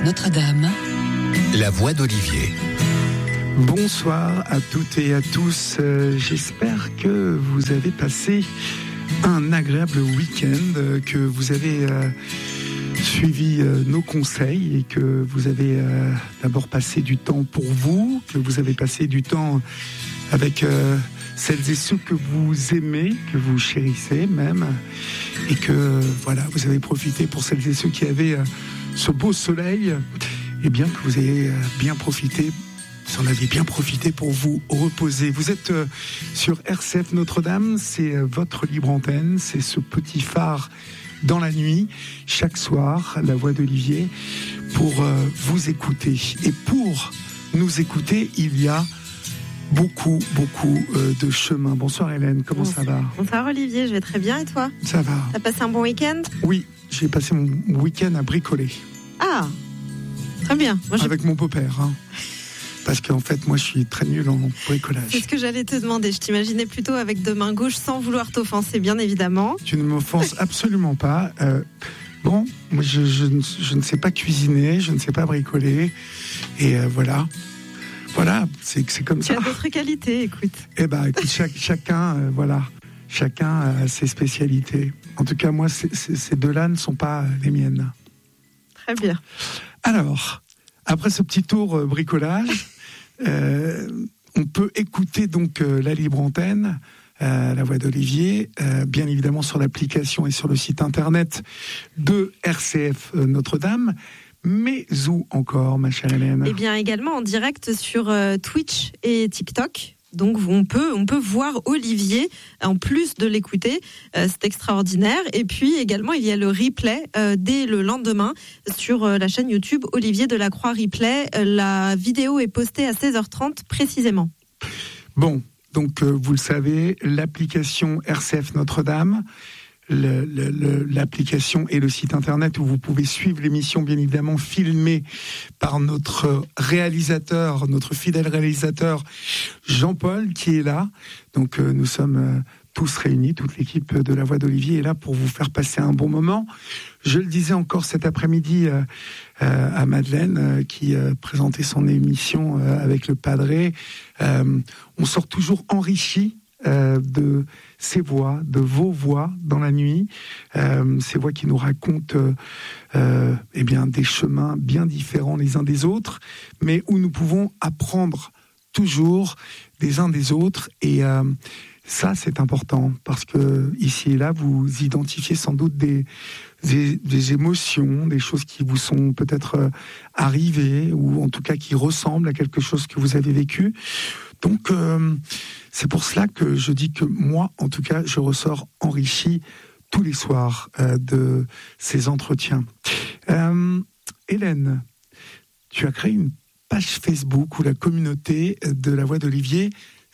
Notre-Dame. La voix d'Olivier. Bonsoir à toutes et à tous. J'espère que vous avez passé un agréable week-end, que vous avez suivi nos conseils et que vous avez d'abord passé du temps pour vous, que vous avez passé du temps avec celles et ceux que vous aimez, que vous chérissez même, et que voilà, vous avez profité pour celles et ceux qui avaient ce beau soleil, et bien que vous ayez bien profité. Vous en avez bien profité pour vous reposer. Vous êtes sur RCF Notre-Dame, c'est votre libre antenne, c'est ce petit phare dans la nuit, chaque soir, la voix d'Olivier, pour vous écouter. Et pour nous écouter, il y a beaucoup de chemin. Bonsoir Hélène, comment ça va? Bonsoir Olivier, je vais très bien et toi? Ça va. T'as passé un bon week-end? Oui, j'ai passé mon week-end à bricoler. Ah, très bien. Moi, avec mon beau-père, hein. Parce qu'en fait, moi, je suis très nul en bricolage. C'est ce que j'allais te demander. Je t'imaginais plutôt avec deux mains gauches, sans vouloir t'offenser, bien évidemment. Tu ne m'offenses absolument pas. Bon, moi, je ne sais pas cuisiner, je ne sais pas bricoler. Et voilà. Voilà, c'est comme ça. Tu as d'autres qualités, écoute. Eh ben, écoute, chacun a ses spécialités. En tout cas, moi, ces deux-là ne sont pas les miennes. Très bien. Alors, après ce petit tour bricolage, on peut écouter donc la libre antenne, la voix d'Olivier, bien évidemment sur l'application et sur le site internet de RCF Notre-Dame. Mais où encore, ma chère Hélène? Eh bien, également en direct sur Twitch et TikTok. Donc, on peut voir Olivier, en plus de l'écouter. C'est extraordinaire. Et puis, également, il y a le replay dès le lendemain sur la chaîne YouTube Olivier Delacroix Replay. La vidéo est postée à 16h30 précisément. Bon, donc, vous le savez, l'application RCF Notre-Dame, l'application et le site internet où vous pouvez suivre l'émission, bien évidemment filmée par notre réalisateur, notre fidèle réalisateur Jean-Paul, qui est là. Donc nous sommes tous réunis, toute l'équipe de la voix d'Olivier est là pour vous faire passer un bon moment. Je le disais encore cet après-midi à Madeleine qui présentait son émission avec le Padré. On sort toujours enrichi de ces voix, de vos voix dans la nuit, ces voix qui nous racontent eh bien, des chemins bien différents les uns des autres, mais où nous pouvons apprendre toujours des uns des autres. Et ça, c'est important, parce que ici et là, vous identifiez sans doute des émotions, des choses qui vous sont peut-être arrivées, ou en tout cas qui ressemblent à quelque chose que vous avez vécu. Donc, c'est pour cela que je dis que moi, en tout cas, je ressors enrichi tous les soirs de ces entretiens. Hélène, tu as créé une page Facebook où la communauté de la voix d'Olivier,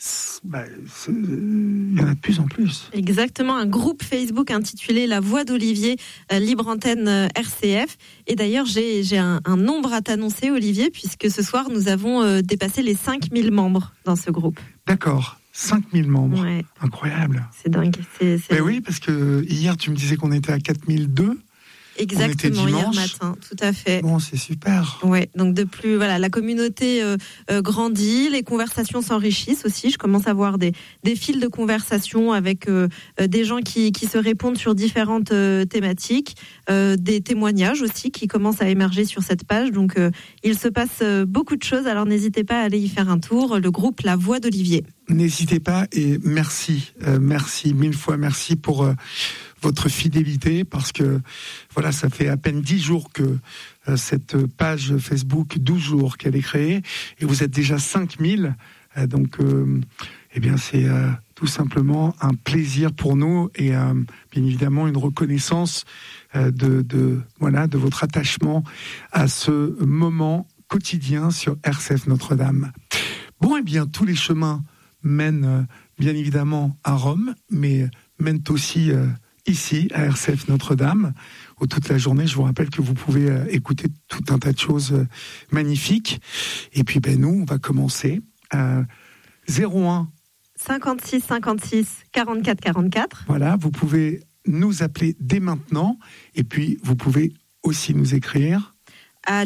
il y en a de plus en plus. Exactement, un groupe Facebook intitulé La Voix d'Olivier, libre antenne RCF. Et d'ailleurs, j'ai un nombre à t'annoncer, Olivier, puisque ce soir, nous avons dépassé les 5000 membres dans ce groupe. D'accord, 5000 membres. Ouais. Incroyable. C'est dingue. Mais oui, parce que hier, tu me disais qu'on était à 4002. Exactement, hier matin, tout à fait. Bon, c'est super. Ouais, donc la communauté grandit, les conversations s'enrichissent aussi. Je commence à voir des fils de conversation avec des gens qui se répondent sur différentes thématiques, des témoignages aussi qui commencent à émerger sur cette page. Donc, il se passe beaucoup de choses. Alors, n'hésitez pas à aller y faire un tour. Le groupe La Voix d'Olivier. N'hésitez pas et merci, mille fois merci pour votre fidélité, parce que voilà, ça fait à peine 10 jours que cette page Facebook, 12 jours qu'elle est créée, et vous êtes déjà 5000, donc eh bien c'est tout simplement un plaisir pour nous et bien évidemment une reconnaissance de votre attachement à ce moment quotidien sur RCF Notre-Dame. Bon, eh bien tous les chemins mènent bien évidemment à Rome, mais mènent aussi ici, à RCF Notre-Dame, où toute la journée, je vous rappelle que vous pouvez écouter tout un tas de choses magnifiques. Et puis, nous, on va commencer. 01 56 56 44 44. Voilà, vous pouvez nous appeler dès maintenant. Et puis, vous pouvez aussi nous écrire. à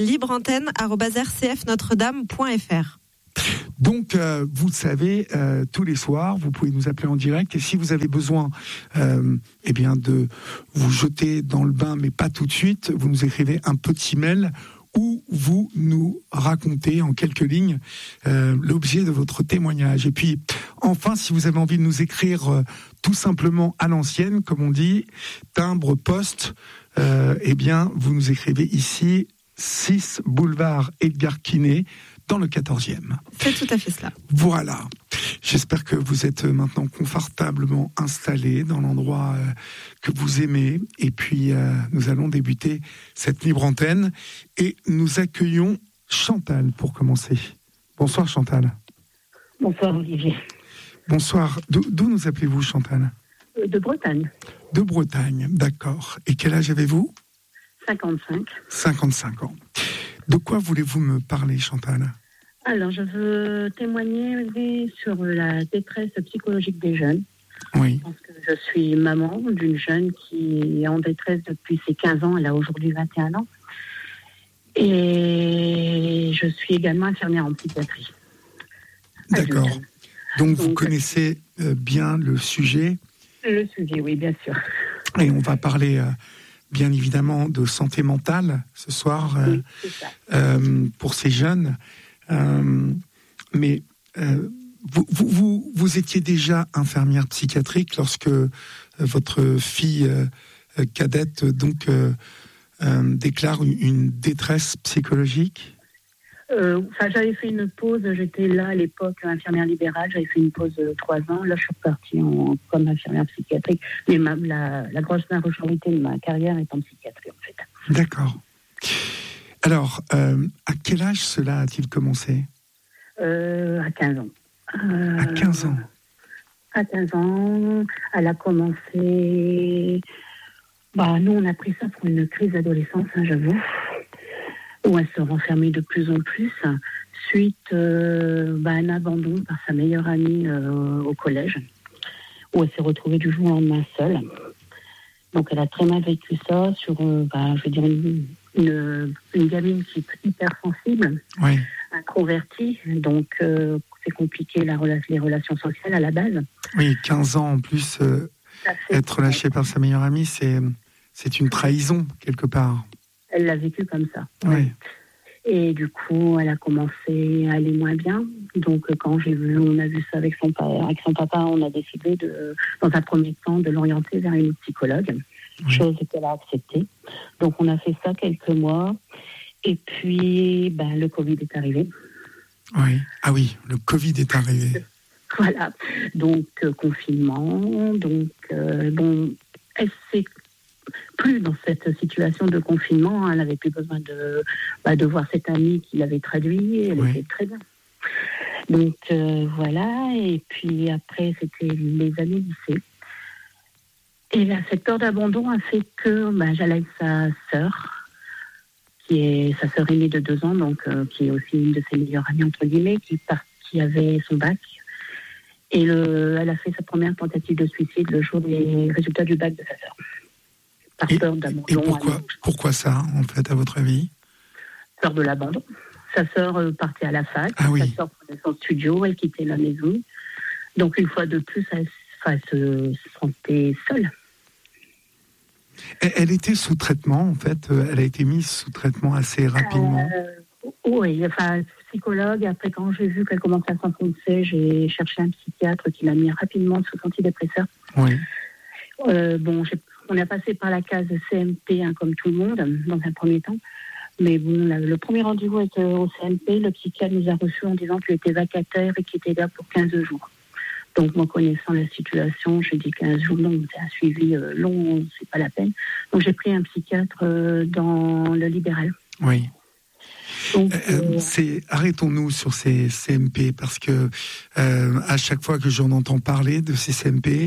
libreantenne@rcfnotredame.fr. Donc, vous le savez, tous les soirs, vous pouvez nous appeler en direct. Et si vous avez besoin de vous jeter dans le bain, mais pas tout de suite, vous nous écrivez un petit mail où vous nous racontez en quelques lignes l'objet de votre témoignage. Et puis, enfin, si vous avez envie de nous écrire tout simplement à l'ancienne, comme on dit, timbre, poste, vous nous écrivez ici, 6 boulevard Edgar Quinet, dans le 14e. C'est tout à fait cela. Voilà. J'espère que vous êtes maintenant confortablement installés dans l'endroit que vous aimez. Et puis, nous allons débuter cette libre antenne. Et nous accueillons Chantal pour commencer. Bonsoir Chantal. Bonsoir Olivier. Bonsoir. D'où nous appelez-vous Chantal ? De Bretagne. De Bretagne, d'accord. Et quel âge avez-vous ? 55. 55 ans. De quoi voulez-vous me parler, Chantal ? Alors, je veux témoigner sur la détresse psychologique des jeunes. Oui. Parce que je suis maman d'une jeune qui est en détresse depuis ses 15 ans. Elle a aujourd'hui 21 ans. Et je suis également infirmière en psychiatrie. D'accord. Donc, vous connaissez bien le sujet ? Le sujet, oui, bien sûr. Et on va parler... bien évidemment de santé mentale ce soir pour ces jeunes. Mais vous étiez déjà infirmière psychiatrique lorsque votre fille cadette déclare une détresse psychologique ? J'avais fait une pause, j'étais là à l'époque infirmière libérale, j'avais fait une pause de 3 ans, là je suis repartie comme infirmière psychiatrique, mais la grosse majorité de ma carrière est en psychiatrie en fait. D'accord. Alors, à quel âge cela a-t-il commencé ? À 15 ans. À 15 ans ? À 15 ans, elle a commencé... nous on a pris ça pour une crise d'adolescence, j'avoue. Où elle se renfermait de plus en plus, suite à un abandon par sa meilleure amie au collège, où elle s'est retrouvée du jour au lendemain seule. Donc elle a très mal vécu ça sur, une gamine qui est hyper sensible, oui. introvertie, donc c'est compliqué les relations sociales à la base. Oui, 15 ans en plus, être lâchée par sa meilleure amie, c'est une trahison quelque part. Elle l'a vécu comme ça. Oui. Et du coup, elle a commencé à aller moins bien. Donc, quand on a vu ça avec son papa, on a décidé dans un premier temps, de l'orienter vers une psychologue, chose qu'elle a acceptée. Donc, on a fait ça quelques mois. Et puis, le Covid est arrivé. Oui. Ah oui, le Covid est arrivé. Voilà. Donc, confinement. Donc, elle s'est plus dans cette situation de confinement. Elle n'avait plus besoin de voir cette amie qui l'avait traduit. Elle était très bien. Donc voilà. Et puis après, c'était les années lycée. Et là, cette peur d'abandon a fait que j'allais avec sa sœur, qui est sa sœur aînée de 2 ans, donc qui est aussi une de ses meilleures amies entre guillemets, qui avait son bac. Et elle a fait sa première tentative de suicide le jour des résultats du bac de sa sœur. Et pourquoi ça, en fait, à votre avis ? Peur de l'abandon. Sa sœur partait à la fac, sa sœur prenait son studio, elle quittait la maison. Donc, une fois de plus, elle se sentait seule. Elle était sous traitement, en fait. Elle a été mise sous traitement assez rapidement. Oui, psychologue. Après, quand j'ai vu qu'elle commençait à s'enfoncer, j'ai cherché un psychiatre qui l'a mis rapidement sous antidépresseur. Oui. On a passé par la case CMP, comme tout le monde, dans un premier temps. Mais le premier rendez-vous au CMP, le psychiatre nous a reçus en disant qu'il était vacataire et qu'il était là pour 15 jours. Donc, moi, connaissant la situation, j'ai dit 15 jours, non, c'est un suivi long, c'est pas la peine. Donc, j'ai pris un psychiatre dans le libéral. Oui. Donc, arrêtons-nous sur ces CMP, parce que à chaque fois que j'en entends parler de ces CMP,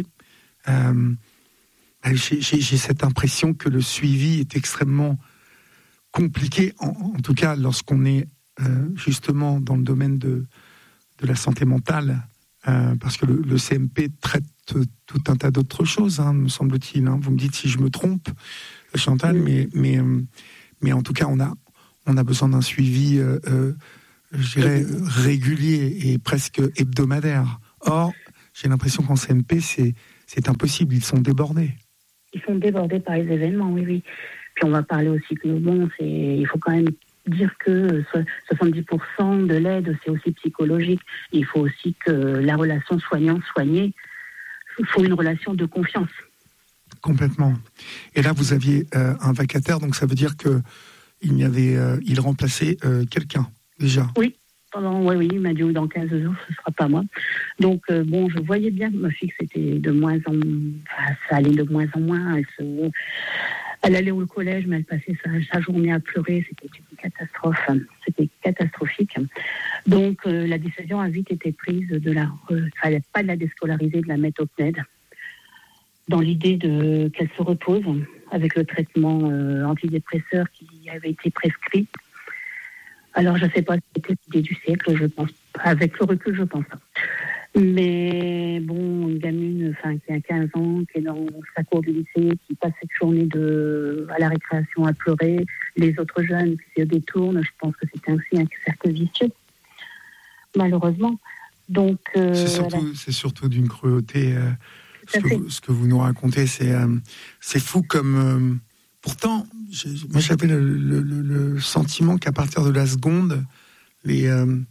j'ai cette impression que le suivi est extrêmement compliqué, en tout cas lorsqu'on est justement dans le domaine de la santé mentale, parce que le CMP traite tout un tas d'autres choses, me semble-t-il. Vous me dites si je me trompe, Chantal, mais en tout cas on on a besoin d'un suivi, je dirais, régulier et presque hebdomadaire. Or, j'ai l'impression qu'en CMP, c'est impossible, ils sont débordés. Ils sont débordés par les événements, oui. Puis on va parler aussi que il faut quand même dire que 70% de l'aide, c'est aussi psychologique. Il faut aussi que la relation soignant-soigné, il faut une relation de confiance. Complètement. Et là, vous aviez un vacataire, donc ça veut dire que il remplaçait quelqu'un déjà. Oui. Oui, il m'a dit dans 15 jours, ce ne sera pas moi. Donc, je voyais bien que ma fille, c'était ça allait de moins en moins. Elle allait au collège, mais elle passait sa journée à pleurer. C'était une catastrophe. C'était catastrophique. Donc, la décision a vite été prise fallait pas de la déscolariser, de la mettre au PNED, dans l'idée qu'elle se repose avec le traitement antidépresseur qui avait été prescrit. Alors, je ne sais pas si c'était l'idée du siècle, je pense. Avec le recul, je pense pas. Mais bon, une gamine qui a 15 ans, qui est dans sa cour du lycée, qui passe cette journée à la récréation à pleurer, les autres jeunes qui se détournent, je pense que c'est ainsi un cercle vicieux, malheureusement. Donc, c'est surtout d'une cruauté. Ce que vous nous racontez, c'est fou comme... Pourtant, moi j'avais le sentiment qu'à partir de la seconde, les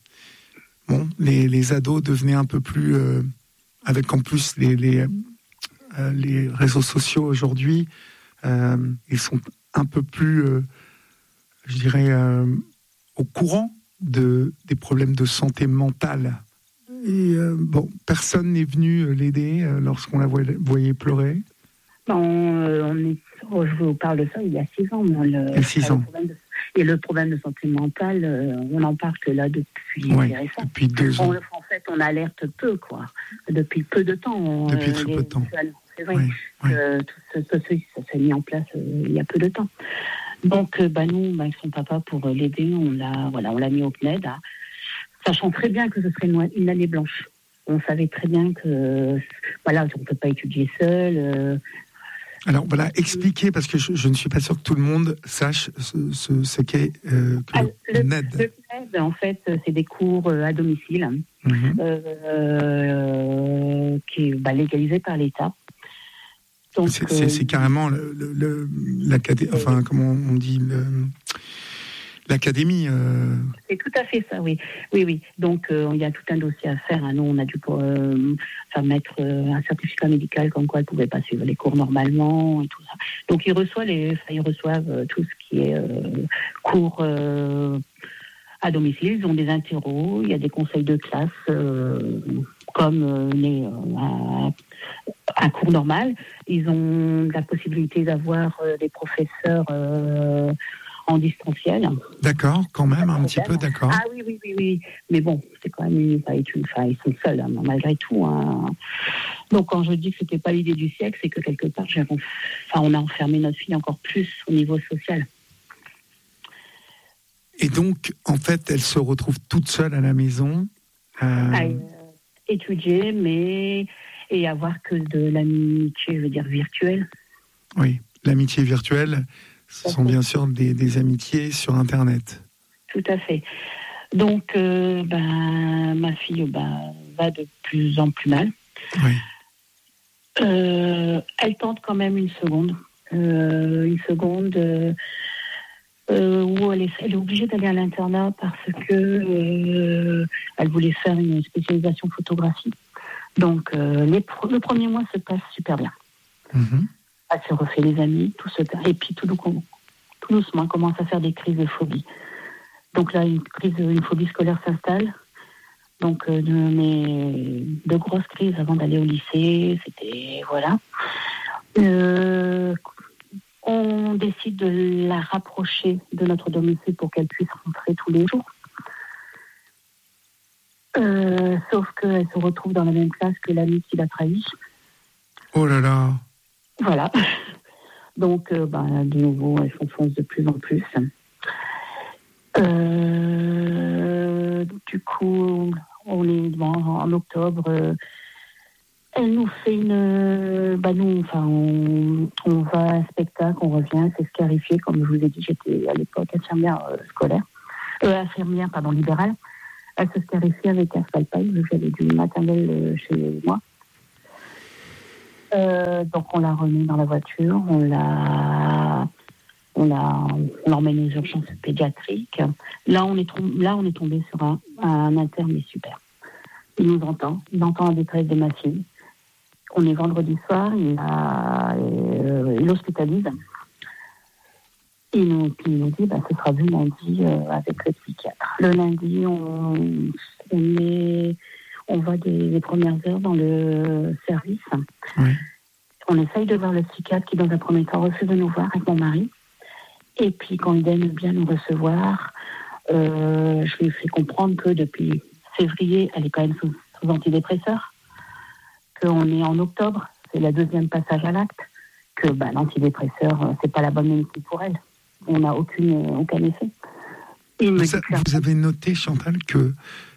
ados devenaient un peu plus, avec en plus les réseaux sociaux aujourd'hui, ils sont un peu plus, je dirais, au courant des problèmes de santé mentale. Et personne n'est venu l'aider lorsqu'on la voyait pleurer. Je vous parle de ça il y a 6 ans. Il y a 6 ans. Et le problème de santé mentale, on n'en parle que là depuis récent. Depuis 2 ans. En fait, on alerte peu, quoi. Depuis peu de temps. Depuis très peu de temps. C'est vrai que tout ça s'est mis en place il y a peu de temps. Donc, nous, avec son papa, pour l'aider, on l'a mis au PNED, sachant très bien que ce serait une année blanche. On savait très bien que, on ne peut pas étudier seul. Alors voilà, expliquez, parce que je ne suis pas sûr que tout le monde sache ce qu'est le PNED. Le PNED, en fait, c'est des cours à domicile qui est légalisé par l'État. Donc, c'est carrément comment on dit, l'académie. C'est tout à fait ça, oui. Oui. Donc, il y a tout un dossier à faire. Nous, on a dû faire mettre un certificat médical comme quoi elle ne pouvait pas suivre les cours normalement et tout ça. Donc, ils reçoivent tout ce qui est cours à domicile. Ils ont des interros, il y a des conseils de classe comme un cours normal. Ils ont la possibilité d'avoir des professeurs en distanciel. D'accord, quand même, un petit peu, d'accord. Ah oui. Mais bon, c'est quand même ils sont seuls, malgré tout. Donc, quand je dis que c'était pas l'idée du siècle, c'est que quelque part, on a enfermé notre fille encore plus au niveau social. Et donc, en fait, elle se retrouve toute seule à la maison. Étudier, et avoir que de l'amitié, je veux dire, virtuelle. Oui, l'amitié virtuelle, ce sont bien sûr des amitiés sur Internet. Tout à fait. Donc, ma fille va de plus en plus mal. Oui. Elle tente quand même une seconde. Où elle est obligée d'aller à l'internat parce que elle voulait faire une spécialisation photographie. Donc, le premier mois se passe super bien. Mm-hmm. Elle se refait les amis, tout se passe. Et puis, tout doucement, elle commence à faire des crises de phobie. Donc là, une phobie scolaire s'installe. Donc, de grosses crises avant d'aller au lycée. C'était, voilà. On décide de la rapprocher de notre domicile pour qu'elle puisse rentrer tous les jours. Sauf qu'elle se retrouve dans la même classe que l'amie qui l'a trahie. Oh là là. Voilà. Donc, de nouveau, elle s'enfonce de plus en plus. Du coup, on est en octobre. Elle nous fait on va à un spectacle, on revient, c'est scarifié. Comme je vous ai dit, j'étais à l'époque infirmière libérale. Elle se scarifie avec un scalpel, vu que j'avais du maternel chez moi. Donc on l'a remis dans la voiture, on l'emmène aux urgences pédiatriques. Là, on est tombé sur un interne, mais super. Il nous entend, il entend la détresse de ma fille. On est vendredi soir, il l'hospitalise. Il nous dit, ce sera vu lundi avec le psychiatre. Le lundi, on va des premières heures dans le service. Oui. On essaye de voir le psychiatre qui, dans un premier temps, refuse de nous voir avec mon mari. Et puis, quand il aime bien nous recevoir, je lui fais comprendre que depuis février, elle est quand même sous antidépresseur. Qu'on est en octobre, c'est le deuxième passage à l'acte, que l'antidépresseur, c'est pas la bonne médecine pour elle. On n'a aucun effet. Vous avez noté, Chantal, que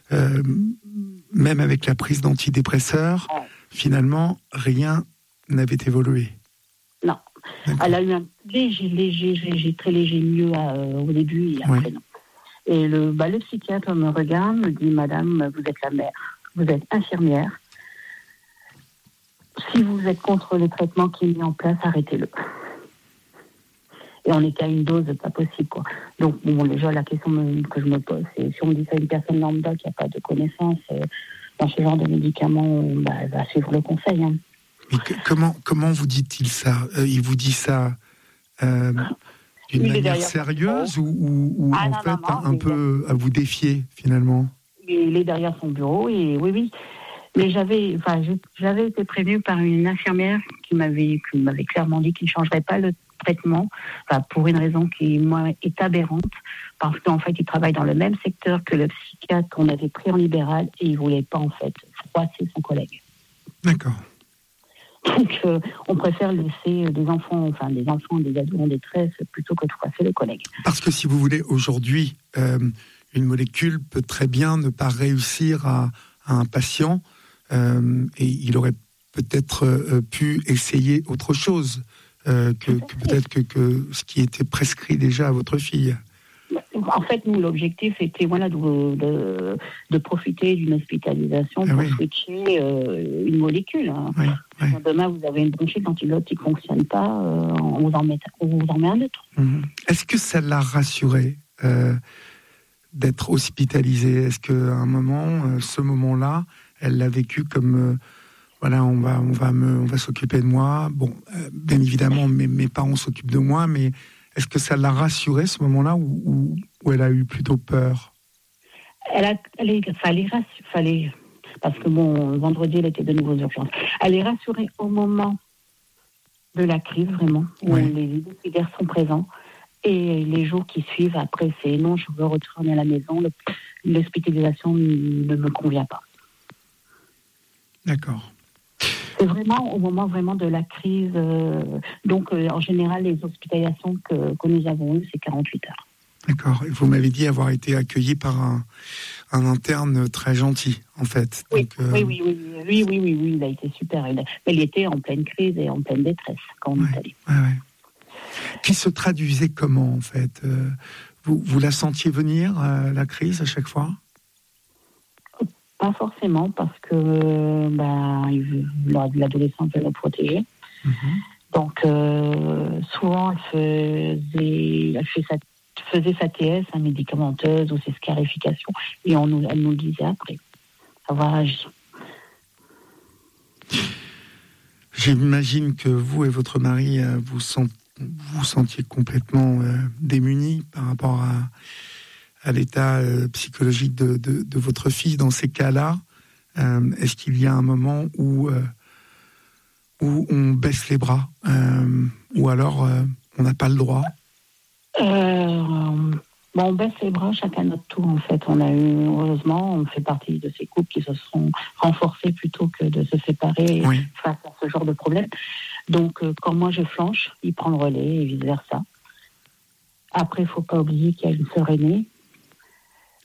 même avec la prise d'antidépresseurs, finalement, rien n'avait évolué. Non. D'accord. Elle a eu un très léger mieux au début et après non. Et le psychiatre me regarde, me dit, madame, vous êtes la mère, vous êtes infirmière. Si vous êtes contre le traitement qui est mis en place, arrêtez-le. Et on est à une dose pas possible, quoi. Donc, déjà, la question que je me pose, c'est si on dit ça à une personne lambda qui n'a pas de connaissance dans ce genre de médicaments, elle va suivre le conseil. Hein. Mais comment vous dit-il ça ? Il vous dit ça d'une manière sérieuse ou peu à vous défier, finalement ? Il est derrière son bureau et oui. Mais j'avais été prévenue par une infirmière qui m'avait clairement dit qu'il ne changerait pas le traitement, pour une raison qui, moi, est aberrante, parce qu'en fait, il travaille dans le même secteur que le psychiatre qu'on avait pris en libéral et il ne voulait pas, en fait, froisser son collègue. D'accord. Donc, on préfère laisser des enfants, des ados en détresse, plutôt que de froisser le collègue. Parce que si vous voulez, aujourd'hui, une molécule peut très bien ne pas réussir à un patient, et il aurait peut-être pu essayer autre chose que ce qui était prescrit déjà à votre fille. En fait, nous, l'objectif était de profiter d'une hospitalisation pour switcher une molécule. Hein. Oui. Demain, vous avez une bronchite d'antibiotiques qui ne fonctionne pas, on vous en met un autre. Est-ce que ça l'a rassurée d'être hospitalisée ? Est-ce qu'à un moment, ce moment-là, elle l'a vécu comme on va s'occuper de moi. Bon, bien évidemment, mes parents s'occupent de moi, mais est-ce que ça l'a rassurée ce moment-là ou elle a eu plutôt peur ? Fallait, parce que vendredi, elle était de nouveau aux urgences. Elle est rassurée au moment de la crise, vraiment, où les décidaires sont présents. Et les jours qui suivent, après, c'est non, je veux retourner à la maison, l'hospitalisation ne me convient pas. D'accord. C'est vraiment au moment vraiment de la crise. Donc, en général, les hospitalisations que nous avons eues, c'est 48 heures. D'accord. Et vous m'avez dit avoir été accueilli par un interne très gentil, en fait. Oui, donc, oui, il a été super. Il était en pleine crise et en pleine détresse quand on est allé. Qui se traduisait comment, en fait ? Vous la sentiez venir, la crise, à chaque fois ? Pas forcément, parce que l'adolescent veut le protéger. Donc, souvent, elle faisait sa TS, médicamenteuse, ou ses scarifications, et elle nous le disait après, avoir agi. J'imagine que vous et votre mari vous sentiez complètement démunis par rapport à l'état psychologique de votre fille dans ces cas-là. Est-ce qu'il y a un moment où on baisse les bras ou alors on n'a pas le droit ? On baisse les bras chacun notre tour, en fait. Heureusement, on fait partie de ces couples qui se sont renforcés plutôt que de se séparer face à ce genre de problème. Donc, quand moi je flanche, il prend le relais et vice-versa. Après, il ne faut pas oublier qu'il y a une sœur aînée.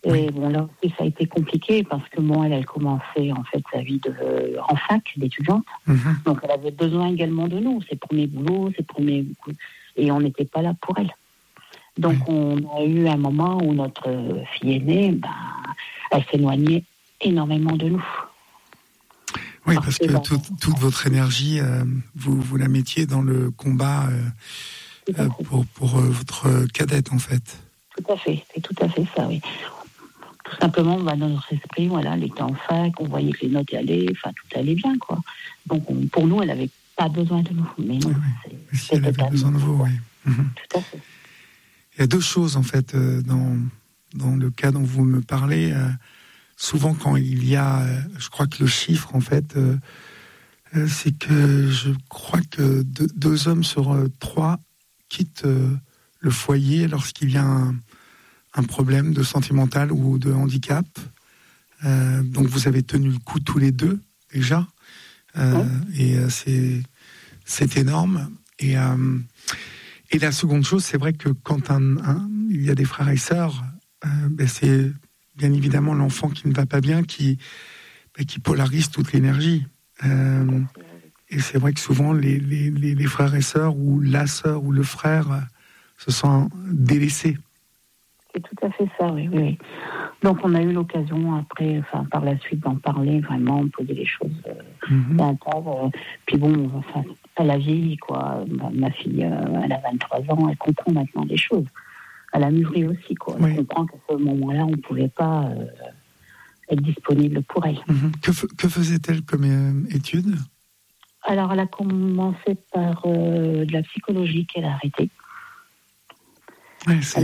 Et bon, là aussi, ça a été compliqué parce que bon, elle commençait en fait sa vie en fac d'étudiante. Donc, elle avait besoin également de nous, ses premiers boulots, et on n'était pas là pour elle. Donc, on a eu un moment où notre fille aînée, elle s'éloignait énormément de nous. Oui, parce que toute votre énergie, vous la mettiez dans le combat pour votre cadette, en fait. Tout à fait, c'est tout à fait ça, oui. Tout simplement, dans notre esprit, voilà, elle était en fac, on voyait que les notes allaient, tout allait bien, quoi. Donc, pour nous, elle n'avait pas besoin de nous. Mais non, mais si elle avait besoin de vous, oui. Tout à fait. Il y a deux choses, en fait, dans le cas dont vous me parlez. Souvent, quand il y a, je crois que le chiffre, en fait, c'est que je crois que 2 hommes sur 3 quittent le foyer lorsqu'il y a un problème de sentimental ou de handicap. Donc, vous avez tenu le coup tous les deux, déjà. Et c'est énorme. Et la seconde chose, c'est vrai que quand il y a des frères et sœurs, c'est bien évidemment l'enfant qui ne va pas bien qui polarise toute l'énergie. Et c'est vrai que souvent les frères et sœurs ou la sœur ou le frère se sentent délaissés. C'est tout à fait ça, oui. Donc on a eu l'occasion après, par la suite d'en parler, vraiment, poser les choses d'un tas. Puis bon, elle a vieilli, quoi. Ma fille, elle a 23 ans, elle comprend maintenant des choses. Elle a mûri aussi, quoi. Elle comprend qu'à ce moment-là, on ne pouvait pas être disponible pour elle. Que faisait-elle comme étude ? Alors, elle a commencé par de la psychologie qu'elle a arrêtée. Ouais, c'est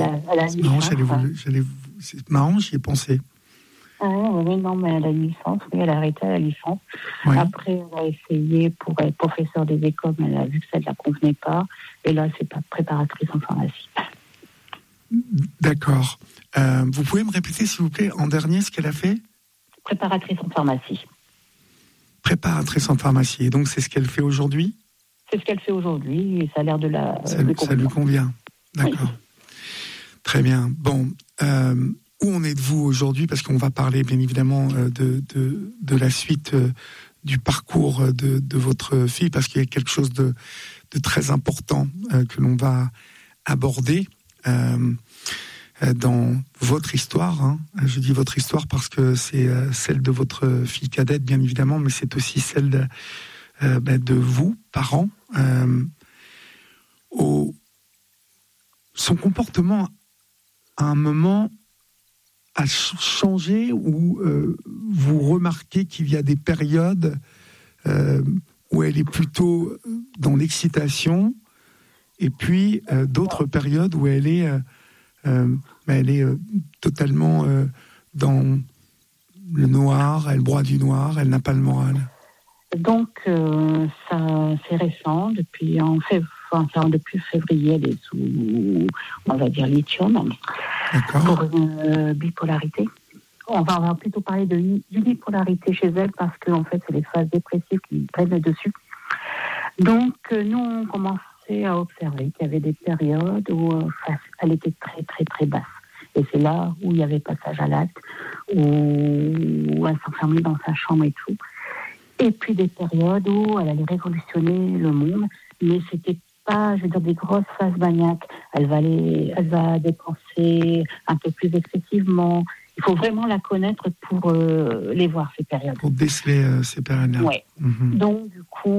marrant, j'y ai pensé. Oui, non, mais elle a une licence. Oui, elle a arrêté la licence. Ouais. Après, elle a essayé pour être professeure des écoles, mais elle a vu que ça ne la convenait pas. Et là, c'est préparatrice en pharmacie. D'accord. Vous pouvez me répéter, s'il vous plaît, en dernier, ce qu'elle a fait ? Préparatrice en pharmacie. Préparatrice en pharmacie. Et donc, c'est ce qu'elle fait aujourd'hui ? C'est ce qu'elle fait aujourd'hui. Et ça a l'air de la... Ça lui convient. D'accord. Oui. Très bien. Bon, où en êtes-vous aujourd'hui ? Parce qu'on va parler, bien évidemment, de la suite du parcours de votre fille, parce qu'il y a quelque chose de très important que l'on va aborder dans votre histoire. Je dis votre histoire parce que c'est celle de votre fille cadette, bien évidemment, mais c'est aussi celle de vous, parents. Son comportement, à un moment, a changé où vous remarquez qu'il y a des périodes où elle est plutôt dans l'excitation, et puis d'autres périodes où elle est totalement dans le noir, elle broie du noir, elle n'a pas le moral. Donc, ça, c'est récent, depuis février, elle est sous, on va dire, lithium. D'accord. Pour une bipolarité. On va plutôt parler d'unipolarité chez elle, parce que, en fait, c'est les phases dépressives qui prennent le dessus. Donc, nous, on commençait à observer qu'il y avait des périodes où elle était très, très, très basse. Et c'est là où il y avait passage à l'acte, où elle s'enfermait dans sa chambre et tout. Et puis des périodes où elle allait révolutionner le monde, mais c'était pas, je veux dire, des grosses phases maniaques. Elle va dépenser un peu plus excessivement. Il faut vraiment la connaître pour les voir, ces périodes. Pour déceler ces périodes-là. Oui. Donc, du coup,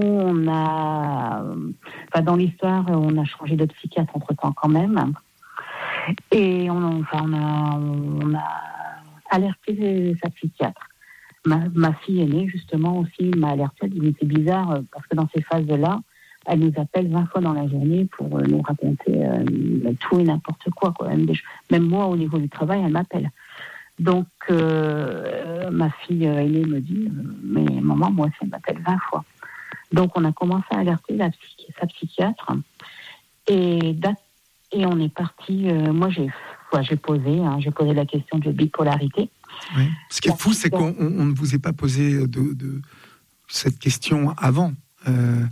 dans l'histoire, on a changé de psychiatre entre-temps quand même. Et on a alerté sa psychiatre. Ma fille aînée, justement, aussi m'a alerté. Elle dit, mais c'est bizarre, parce que dans ces phases-là, elle nous appelle 20 fois dans la journée pour nous raconter tout et n'importe quoi. Même moi, au niveau du travail, elle m'appelle. Donc, ma fille aînée me dit, mais maman, moi aussi, elle m'appelle 20 fois. Donc, on a commencé à alerter sa psychiatre. Et on est parti. Moi, j'ai posé la question de bipolarité. Oui. Ce qui est fou, c'est qu'on ne vous ait pas posé de cette question avant.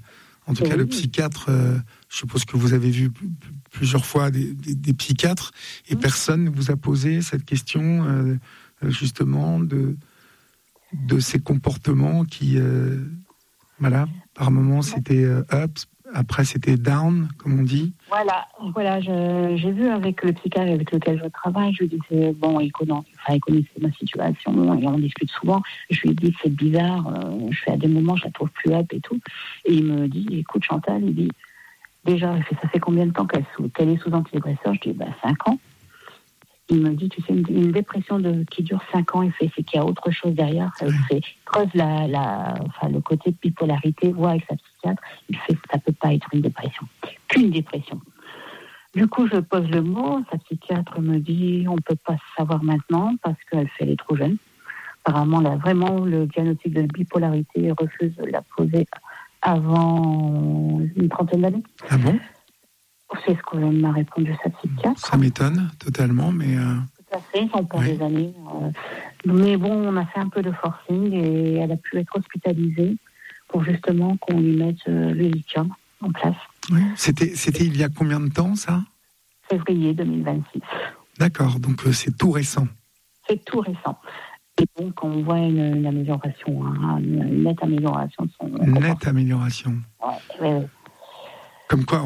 En tout cas, le psychiatre, je suppose que vous avez vu plusieurs fois des psychiatres, et personne ne vous a posé cette question, justement, de ces comportements qui, par moments c'était up, après c'était down, comme on dit. Voilà, j'ai vu avec le psychiatre avec lequel je travaille, je lui disais, bon, il connaissait ma situation, et on discute souvent, je lui ai dit, c'est bizarre, je fais à des moments, je la trouve plus up et tout, et il me dit, écoute Chantal, il dit, déjà, ça fait combien de temps qu'elle est sous antidépresseur? Je dis, 5 ans. Il me dit, tu sais, une dépression qui dure 5 ans, c'est qu'il y a autre chose derrière. C'est creuse le côté de bipolarité, voit avec sa psychiatre. Il fait, ça peut pas être une dépression, qu'une dépression. Du coup, je pose le mot. Sa psychiatre me dit, on peut pas savoir maintenant parce qu'elle est trop jeune. Apparemment, vraiment, le diagnostic de bipolarité refuse de la poser avant une trentaine d'années. Ah bon? C'est ce que m'a répondu sa psychiatre. Ça m'étonne totalement, mais... Tout à fait, on perd des années. Mais bon, on a fait un peu de forcing et elle a pu être hospitalisée pour justement qu'on lui mette le lithium en place. Oui. C'était il y a combien de temps, ça? Février 2026. D'accord, donc c'est tout récent. C'est tout récent. Et donc, on voit une amélioration, une nette amélioration de son comportement. Nette amélioration. Ouais. Comme quoi,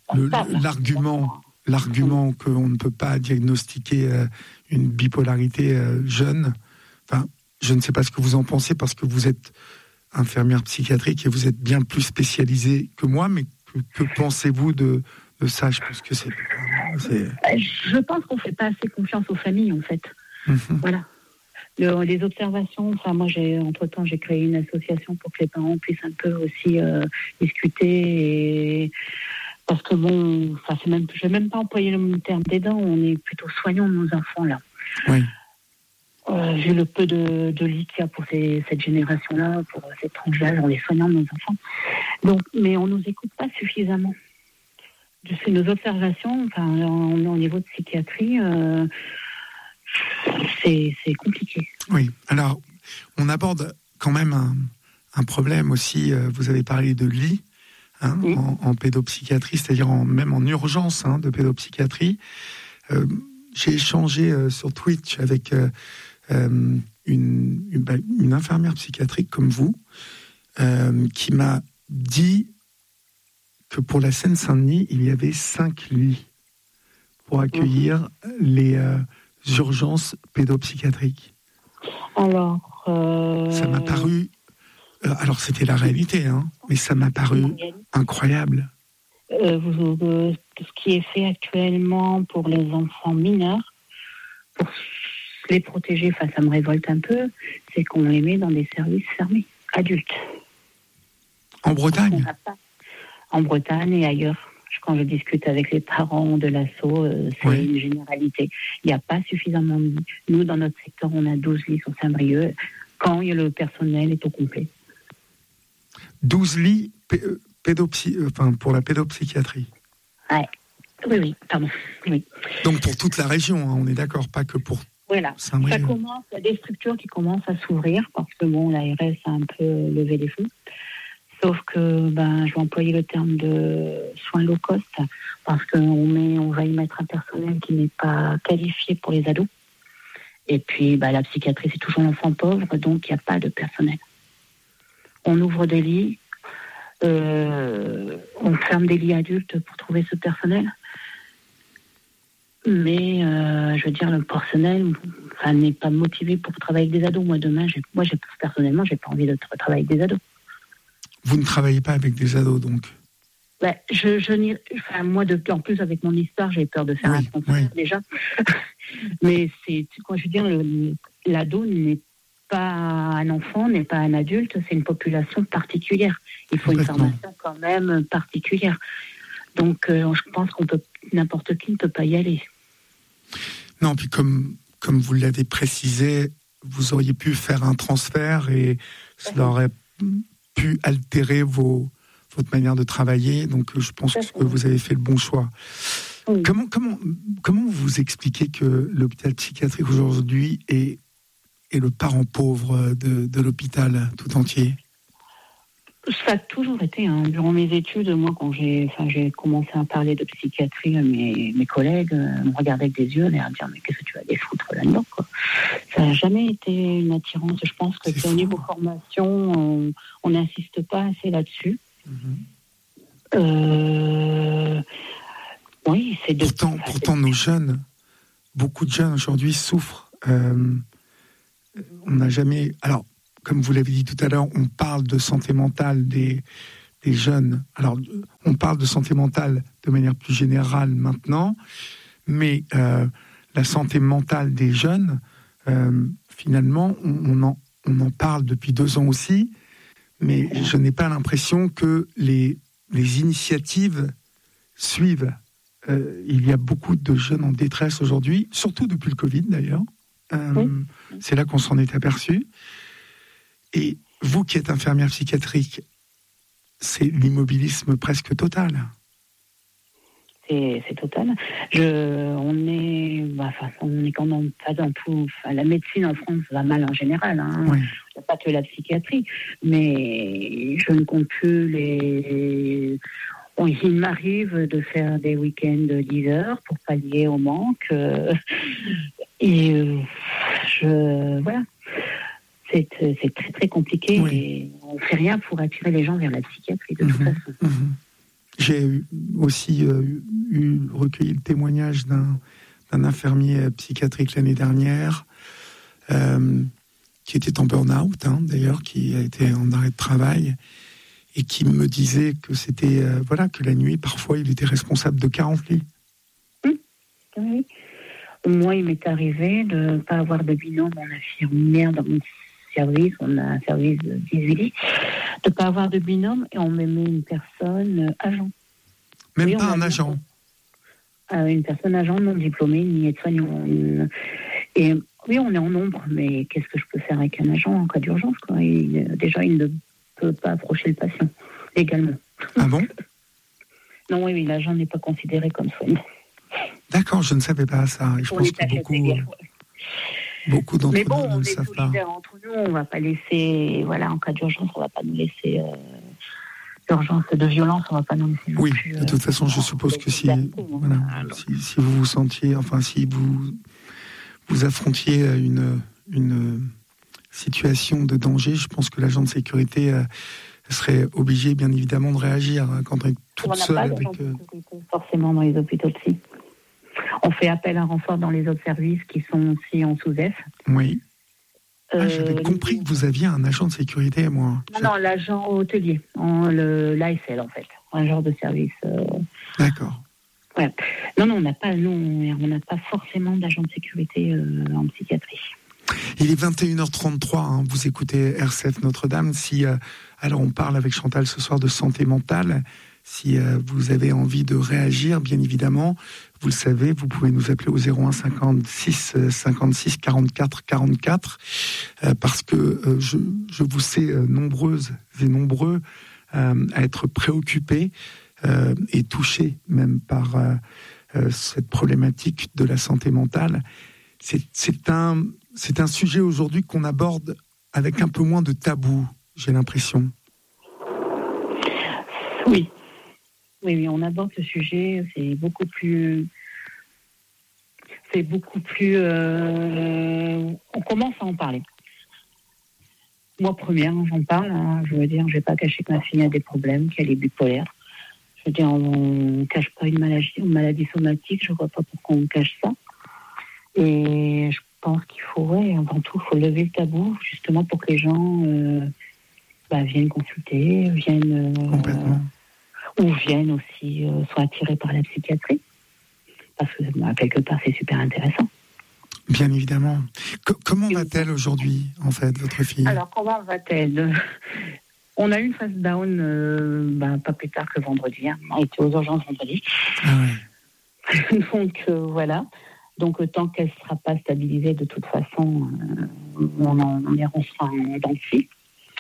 l'argument qu'on ne peut pas diagnostiquer une bipolarité jeune, je ne sais pas ce que vous en pensez parce que vous êtes infirmière psychiatrique et vous êtes bien plus spécialisée que moi, mais que pensez-vous de ça? Je pense que je pense qu'on ne fait pas assez confiance aux familles, en fait. Voilà. Les observations, moi entre-temps j'ai créé une association pour que les parents puissent un peu aussi discuter parce que bon, je vais même pas employer le terme d'aidant, on est plutôt soignants de nos enfants là. Oui. Vu le peu de lits qu'il y a pour cette génération-là, pour cette tranche-là, on est soignants de nos enfants. Donc, mais on nous écoute pas suffisamment. C'est nos observations, au niveau de psychiatrie. C'est compliqué. Oui, alors on aborde quand même un problème aussi, vous avez parlé de lit en pédopsychiatrie, c'est-à-dire même en urgence de pédopsychiatrie. J'ai échangé sur Twitch avec une infirmière psychiatrique comme vous, qui m'a dit que pour la Seine-Saint-Denis, il y avait 5 lits pour accueillir les urgences pédopsychiatriques. Alors, ça m'a paru... alors, c'était la réalité, mais ça m'a paru incroyable. Ce qui est fait actuellement pour les enfants mineurs, pour les protéger, ça me révolte un peu, c'est qu'on les met dans des services fermés, adultes. En Bretagne? En Bretagne et ailleurs. Quand je discute avec les parents de l'assaut, c'est une généralité. Il n'y a pas suffisamment de lits. Nous, dans notre secteur, on a 12 lits sur Saint-Brieuc, quand le personnel est au complet. 12 lits pour la pédopsychiatrie? Oui, pardon. Oui. Donc pour toute la région, on est d'accord, pas que pour Saint-Brieuc. Il y a des structures qui commencent à s'ouvrir, parce que l'ARS a un peu levé les fonds. Sauf que je vais employer le terme de soins low cost parce qu'on va y mettre un personnel qui n'est pas qualifié pour les ados. Et puis la psychiatrie, c'est toujours l'enfant pauvre, donc il n'y a pas de personnel. On ouvre des lits, on ferme des lits adultes pour trouver ce personnel. Mais le personnel n'est pas motivé pour travailler avec des ados. Moi, demain, personnellement, j'ai pas envie de travailler avec des ados. Vous ne travaillez pas avec des ados, donc? Moi, en plus, avec mon histoire, j'ai peur de faire un transfert, déjà. Mais l'ado n'est pas un enfant, n'est pas un adulte, c'est une population particulière. Il faut une formation quand même particulière. Donc, je pense n'importe qui ne peut pas y aller. Non, puis comme vous l'avez précisé, vous auriez pu faire un transfert et cela aurait pu altérer votre manière de travailler, donc je pense que vous avez fait le bon choix. Oui. Comment vous expliquez que l'hôpital psychiatrique aujourd'hui est le parent pauvre de l'hôpital tout entier? Ça a toujours été, durant mes études, moi, quand j'ai commencé à parler de psychiatrie, mes collègues me regardaient avec des yeux, et à me dire, mais qu'est-ce que tu vas aller foutre là-dedans, quoi. Ça n'a jamais été une attirance. Je pense que au niveau formation, on n'insiste pas assez là-dessus. Oui, c'est Pourtant, nos jeunes, beaucoup de jeunes aujourd'hui souffrent. On n'a jamais... Alors, comme vous l'avez dit tout à l'heure, on parle de santé mentale des jeunes. Alors, on parle de santé mentale de manière plus générale maintenant, mais la santé mentale des jeunes, finalement, on en parle depuis 2 ans aussi, mais je n'ai pas l'impression que les initiatives suivent. Il y a beaucoup de jeunes en détresse aujourd'hui, surtout depuis le Covid d'ailleurs. C'est là qu'on s'en est aperçu. Et vous qui êtes infirmière psychiatrique, c'est l'immobilisme presque total. C'est total. On est quand même pas dans tout. La médecine en France va mal en général. Oui. Il n'y a pas que la psychiatrie, mais je ne compte plus les. Bon, il m'arrive de faire des week-ends de 10 heures pour pallier au manque. Voilà. C'est très très compliqué, et on ne fait rien pour attirer les gens vers la psychiatrie de toute façon. J'ai aussi recueilli le témoignage d'un infirmier psychiatrique l'année dernière qui était en burn-out, d'ailleurs, qui a été en arrêt de travail et qui me disait que c'était que la nuit, parfois, il était responsable de 40 lits. Oui. Moi, il m'est arrivé de ne pas avoir de binôme en infirmière dans mon service. On a un service de 18 lits. De ne pas avoir de binôme, et on me met une personne agent. Même pas un agent. Une personne agent non diplômée, ni aide-soignant. Et oui, on est en nombre, mais qu'est-ce que je peux faire avec un agent en cas d'urgence, quoi. Déjà, il ne peut pas approcher le patient légalement. Ah bon? Non, oui, l'agent n'est pas considéré comme soignant. D'accord, je ne savais pas ça. Et je pense que beaucoup d'entre nous ne le savent pas. Mais bon, on est solidaires entre nous. On ne va pas laisser, en cas d'urgence, on ne va pas nous laisser d'urgence, de violence, on ne va pas nous laisser. Oui, plus, de toute façon, je suppose que si vous vous sentiez, si vous affrontiez une situation de danger, je pense que l'agent de sécurité serait obligé, bien évidemment, de réagir quand on est toute seule. On n'a pas d'agent de sécurité forcément dans les hôpitaux psy. On fait appel à un renfort dans les autres services qui sont aussi en sous-F. Oui. J'avais compris que vous aviez un agent de sécurité, moi. Non, l'agent hôtelier, l'ASL en fait, un genre de service. D'accord. Ouais. Non, on n'a pas forcément d'agent de sécurité en psychiatrie. Il est 21h33, vous écoutez RCF Notre-Dame. Alors on parle avec Chantal ce soir de santé mentale. Si vous avez envie de réagir, bien évidemment, vous le savez, vous pouvez nous appeler au 01 56 56 44 44 parce que je vous sais nombreuses et nombreux à être préoccupés et touchés même par cette problématique de la santé mentale. C'est un sujet aujourd'hui qu'on aborde avec un peu moins de tabou, j'ai l'impression. Oui, on aborde ce sujet, c'est beaucoup plus. On commence à en parler. Moi, première, j'en parle. Je veux dire, je vais pas cacher que ma fille a des problèmes, qu'elle est bipolaire. Je veux dire, on cache pas une maladie somatique. Je vois pas pourquoi on cache ça. Et je pense qu'il faut, avant tout, il faut lever le tabou, justement pour que les gens viennent consulter, Complètement. Ou viennent aussi, soient attirés par la psychiatrie. Parce que, quelque part, c'est super intéressant. Bien évidemment. Comment va-t-elle aujourd'hui, en fait, votre fille ? Alors, comment va-t-elle ? On a eu une phase down, pas plus tard que vendredi. On a été aux urgences vendredi. Ah ouais. Donc, voilà. Donc, tant qu'elle ne sera pas stabilisée, de toute façon, on sera dans le fil.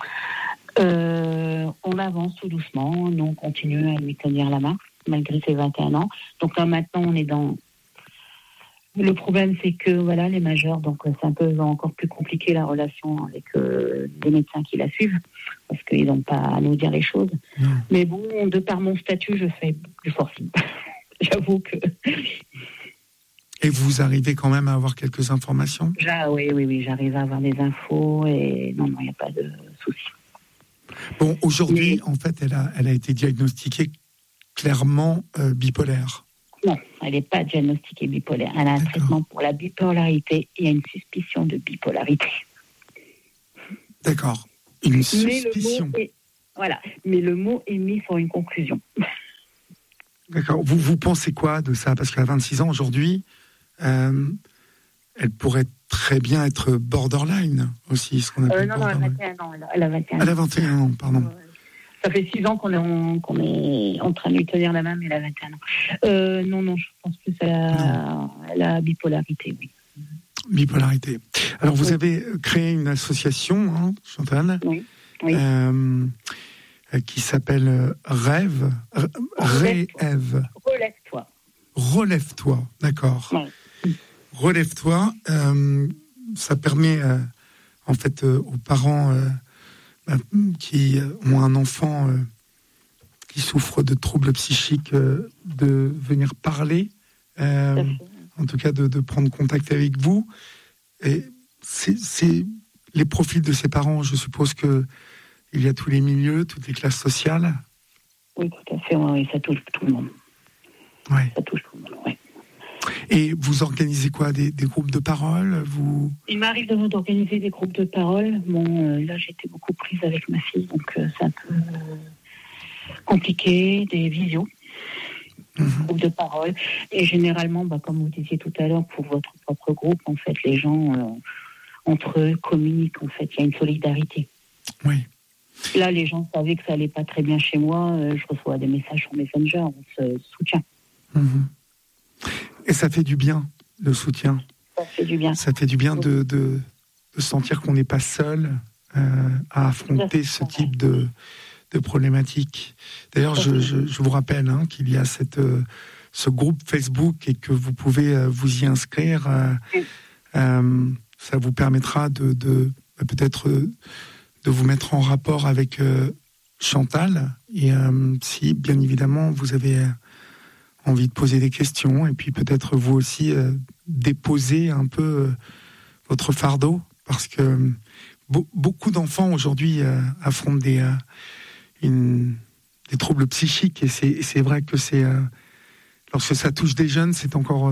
On avance tout doucement, donc on continue à lui tenir la main, malgré ses 21 ans. Donc là, maintenant, on est dans Le problème, c'est que voilà, les majeurs, donc c'est un peu encore plus compliqué la relation avec des médecins qui la suivent, parce qu'ils n'ont pas à nous dire les choses. Non. Mais bon, de par mon statut, je fais du forcing. J'avoue que... Et vous arrivez quand même à avoir quelques informations ? Oui, j'arrive à avoir des infos et non, il n'y a pas de souci. Bon, aujourd'hui, en fait, elle a été diagnostiquée clairement bipolaire. Non, elle n'est pas diagnostiquée bipolaire. Elle a un traitement pour la bipolarité. Il y a une suspicion de bipolarité. D'accord. Une suspicion. Mais le mot est mis sur une conclusion. D'accord. Vous pensez quoi de ça ? Parce qu'à 26 ans aujourd'hui, elle pourrait très bien être borderline aussi, ce qu'on appelle borderline. Elle a 21 ans. Elle a 21 ans. Elle a 21 ans, pardon. Ça fait 6 ans qu'on est en train de lui tenir la main, mais elle a 21 ans. Non, je pense plus à la bipolarité, oui. Bipolarité. Alors, vous avez créé une association, hein, Chantal, qui s'appelle Rêve. Relève-toi. Relève-toi, d'accord. Oui. Relève-toi, ça permet en fait aux parents qui ont un enfant qui souffre de troubles psychiques de venir parler, en tout cas de prendre contact avec vous. Et c'est les profils de ces parents, je suppose que il y a tous les milieux, toutes les classes sociales. Oui, tout à fait, oui, ça touche tout le monde. Oui. Ça touche tout le monde, oui. Et vous organisez quoi, des groupes de parole ? Il m'arrive d'organiser des groupes de parole. Bon, là, j'étais beaucoup prise avec ma fille, donc c'est un peu compliqué, des visios, groupes de parole. Et généralement, comme vous disiez tout à l'heure, pour votre propre groupe, en fait, les gens, entre eux, communiquent, en fait. Il y a une solidarité. Oui. Là, les gens savaient que ça allait pas très bien chez moi. Je reçois des messages sur Messenger, on se soutient. Et ça fait du bien, le soutien. Ça fait du bien. Ça fait du bien de sentir qu'on n'est pas seul à affronter ce type de problématiques. D'ailleurs, je vous rappelle qu'il y a ce groupe Facebook et que vous pouvez vous y inscrire. Ça vous permettra de peut-être de vous mettre en rapport avec Chantal. Et si, bien évidemment, vous avez envie de poser des questions et puis peut-être vous aussi déposer un peu votre fardeau, parce que beaucoup d'enfants aujourd'hui affrontent des troubles psychiques, et c'est vrai que lorsque ça touche des jeunes, c'est encore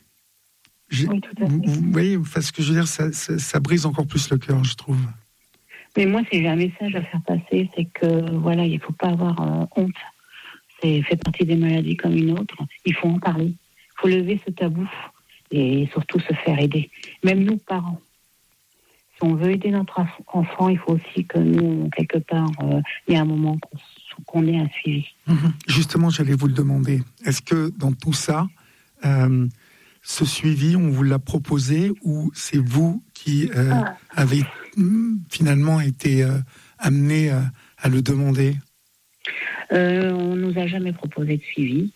oui, tout à fait. vous voyez, ce que je veux dire, ça brise encore plus le cœur, je trouve. Mais moi, si j'ai un message à faire passer, c'est que voilà, il faut pas avoir honte. C'est fait partie des maladies comme une autre. Il faut en parler. Il faut lever ce tabou et surtout se faire aider. Même nous, parents. Si on veut aider notre enfant, il faut aussi que nous, quelque part, il y a un moment qu'on ait un suivi. Justement, j'allais vous le demander. Est-ce que dans tout ça, ce suivi, on vous l'a proposé, ou c'est vous qui avez finalement été amené à le demander ? On nous a jamais proposé de suivi.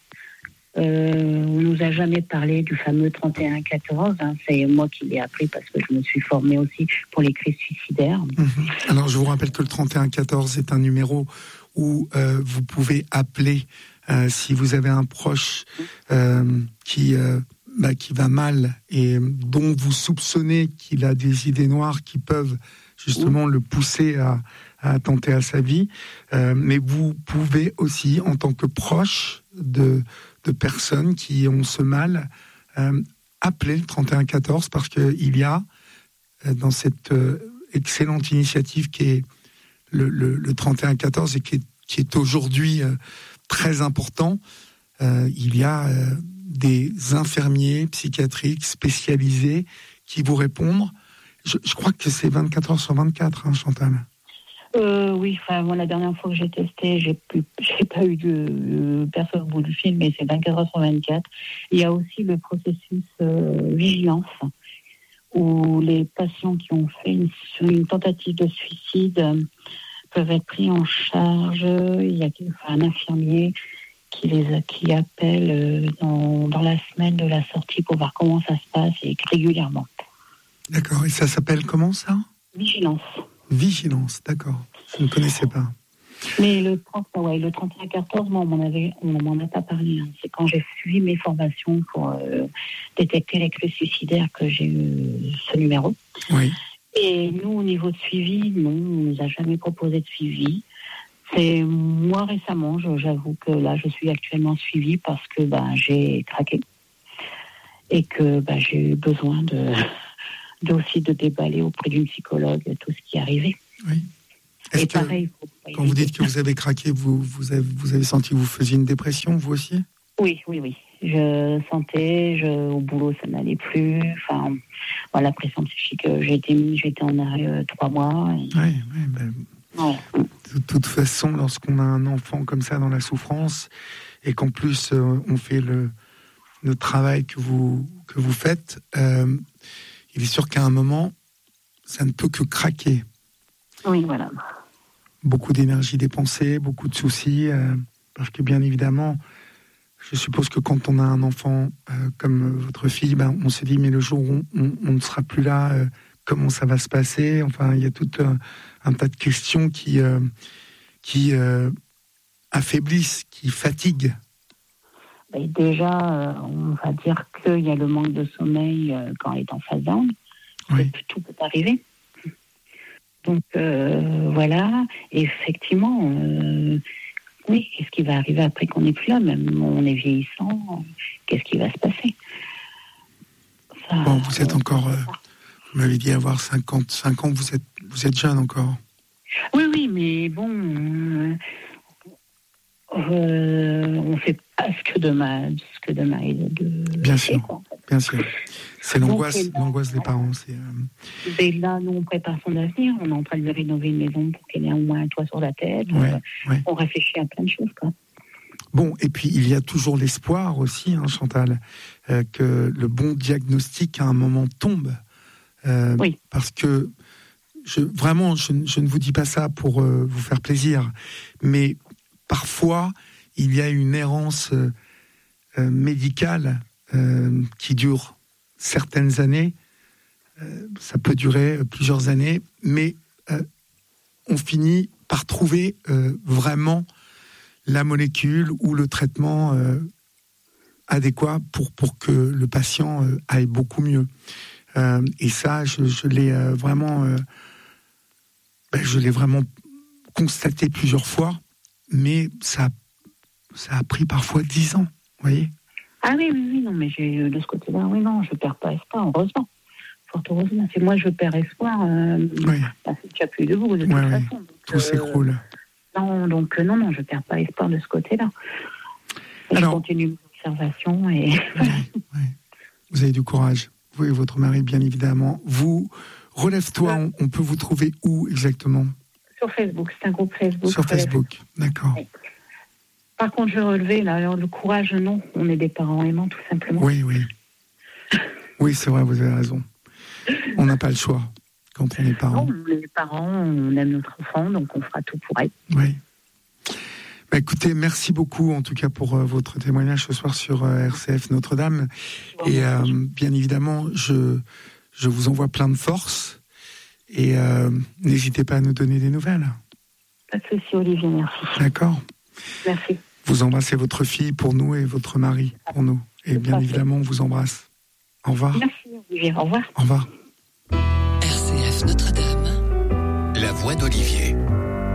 On nous a jamais parlé du fameux 31-14. C'est moi qui l'ai appris parce que je me suis formée aussi pour les crises suicidaires. Alors, je vous rappelle que le 31-14 est un numéro où vous pouvez appeler si vous avez un proche qui va mal et dont vous soupçonnez qu'il a des idées noires qui peuvent justement le pousser à attenter à sa vie. Mais vous pouvez aussi, en tant que proche de personnes qui ont ce mal, appeler le 31-14, parce qu'il y a dans cette excellente initiative qui est le 31-14 et qui est aujourd'hui très important, il y a des infirmiers psychiatriques spécialisés qui vous répondent. Je crois que c'est 24 heures sur 24, Chantal. Oui, moi, la dernière fois que j'ai testé, j'ai pas eu de personne au bout du fil, mais c'est 24 heures sur 24. Il y a aussi le processus vigilance, où les patients qui ont fait une tentative de suicide peuvent être pris en charge. Il y a un infirmier qui appellent dans la semaine de la sortie pour voir comment ça se passe et régulièrement. D'accord. Et ça s'appelle comment ça ? Vigilance. Vigilance, d'accord. Je ne connaissais pas. Mais le 31-14, moi, on m'en a pas parlé. Hein. C'est quand j'ai suivi mes formations pour détecter les crises suicidaires que j'ai eu ce numéro. Oui. Et nous, au niveau de suivi, non, on ne nous a jamais proposé de suivi. C'est moi récemment, j'avoue que là, je suis actuellement suivie parce que j'ai craqué et que j'ai eu besoin aussi de déballer auprès d'une psychologue tout ce qui est arrivé. Oui. Est-ce que, pareil, quand vous dites que vous avez craqué, vous avez senti que vous faisiez une dépression, vous aussi ? Oui. Je sentais, au boulot, ça n'allait plus. Enfin, la pression psychique, j'étais en arrêt 3 mois. Et... Oui. De toute façon, lorsqu'on a un enfant comme ça dans la souffrance, et qu'en plus on fait le travail que vous faites, il est sûr qu'à un moment, ça ne peut que craquer. Oui, voilà. Beaucoup d'énergie dépensée, beaucoup de soucis, parce que bien évidemment, je suppose que quand on a un enfant comme votre fille, on se dit, mais le jour où on ne sera plus là, comment ça va se passer ? Enfin, il y a tout un tas de questions qui affaiblissent, qui fatiguent. Déjà, on va dire qu'il y a le manque de sommeil quand on est en phase down. Oui. Tout peut arriver. Donc, voilà. Et effectivement, oui, qu'est-ce qui va arriver après qu'on n'est plus là ? Même on est vieillissant, qu'est-ce qui va se passer ? Vous êtes encore... vous m'avez dit avoir 55 ans, vous êtes jeune encore. Oui, mais bon... on fait pas ce que demain est de... Bien sûr, bien sûr. C'est l'angoisse des parents. Et là, nous, on prépare son avenir. On est en train de rénover une maison pour qu'elle ait au moins un toit sur la tête. Ouais. On réfléchit à plein de choses, quoi. Bon, et puis il y a toujours l'espoir aussi, Chantal, que le bon diagnostic à un moment tombe. Oui. Parce que je ne vous dis pas ça pour vous faire plaisir, mais parfois il y a une errance médicale qui dure certaines années. Ça peut durer plusieurs années, mais on finit par trouver vraiment la molécule ou le traitement adéquat pour que le patient aille beaucoup mieux. Et ça, je l'ai vraiment constaté plusieurs fois, mais ça a pris parfois 10 ans, vous voyez. Ah oui, non, mais de ce côté-là, oui, non, je ne perds pas espoir, heureusement. Fort heureusement. C'est moi, je perds espoir, parce que tu n'as plus de vous, de toute façon. Donc, tout s'écroule. Non, je ne perds pas espoir de ce côté-là. Je continue mes observations et... Oui. Vous avez du courage. Vous et votre mari, bien évidemment. Vous, Relève-toi, on peut vous trouver où exactement ? Sur Facebook, c'est un groupe Facebook. Sur Facebook, d'accord. Oui. Par contre, je vais relever, là, alors, le courage, non. On est des parents aimants, tout simplement. Oui. Oui, c'est vrai, vous avez raison. On n'a pas le choix quand on est parent. Non, les parents, on aime notre enfant, donc on fera tout pour elle. Oui. Bah, écoutez, merci beaucoup en tout cas pour votre témoignage ce soir sur RCF Notre-Dame. Et bien évidemment, je vous envoie plein de force et n'hésitez pas à nous donner des nouvelles. Pas de souci, Olivier, merci. D'accord. Merci. Vous embrassez votre fille pour nous et votre mari pour nous. Et bien évidemment, on vous embrasse. Au revoir. Merci, Olivier. Au revoir. Au revoir. RCF Notre-Dame. La voix d'Olivier.